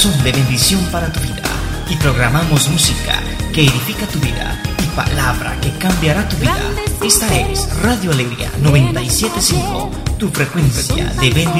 corazón de bendición para tu vida y programamos música que edifica tu vida y palabra que cambiará tu vida. Esta es Radio Alegría 97.5, tu frecuencia de bendición.